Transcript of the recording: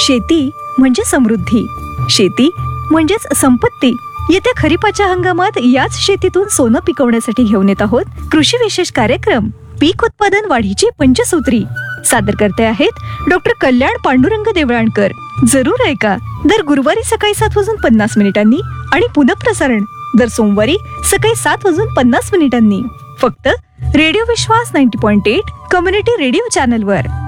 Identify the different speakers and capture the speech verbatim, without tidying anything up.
Speaker 1: शेती म्हणजे समृद्धी, शेती म्हणजेच संपत्ती. येत्या खरीपाच्या हंगामात याच शेतीतून सोनं पिकवण्यासाठी घेऊन येत आहोत कृषी विशेष कार्यक्रम पीक उत्पादन वाढीची पंचसूत्री. सादर करते आहेत डॉक्टर कल्याण पांडुरंग देवळाणकर. जरूर ऐका. दर गुरुवारी सकाळी सात वाजून पन्नास मिनिटांनी आणि पुनःप्रसारण दर सोमवारी सकाळी सात वाजून पन्नास मिनिटांनी. फक्त रेडिओ विश्वास नव्वद पॉइंट आठ कम्युनिटी रेडिओ चॅनलवर.